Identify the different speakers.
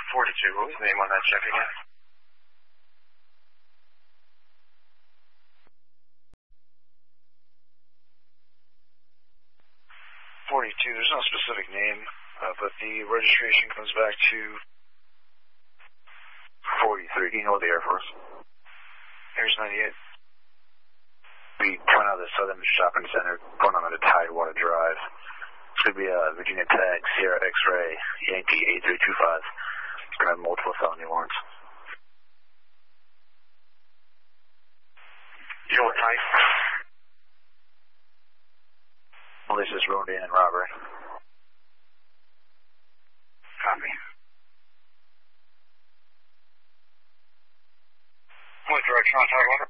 Speaker 1: 42, what was the name on that check again? 42, there's no specific name, but the registration comes back to 43. You know the Air Force. Here's 98. We point out the Southern Shopping Center, going on to Tidewater Drive. Should be a Virginia Tag, Sierra X-Ray, Yankee 8325. It's going to have multiple felony warrants. You know what type? Malicious wounding and robbery. Copy. What direction on Tidewater?